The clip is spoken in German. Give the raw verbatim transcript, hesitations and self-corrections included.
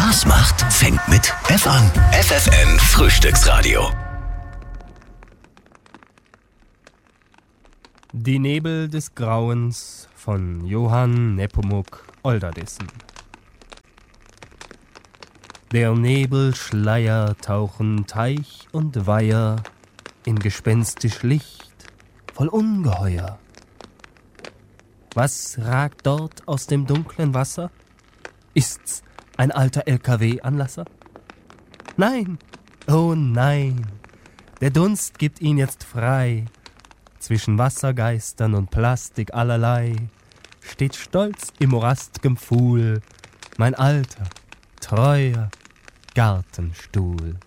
Spaß macht, fängt mit F an. F F N Frühstücksradio. Die Nebel des Grauens von Johann Nepomuk Olderdissen. Der Nebelschleier tauchen Teich und Weiher in gespenstisch Licht voll Ungeheuer. Was ragt dort aus dem dunklen Wasser? Ist's ein alter L K W-Anlasser? Nein, oh nein, der Dunst gibt ihn jetzt frei. Zwischen Wassergeistern und Plastik allerlei steht stolz im morast'gem Pfuhl mein alter, treuer Gartenstuhl.